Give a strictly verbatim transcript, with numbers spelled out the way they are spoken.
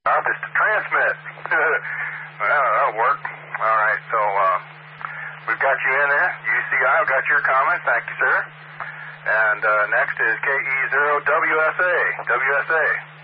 Up is to transmit. Well, that'll work. All right, so uh, we've got you in there. U C I, I've got your comment. Thank you, sir. And uh, next is K E zero W S A. W S A.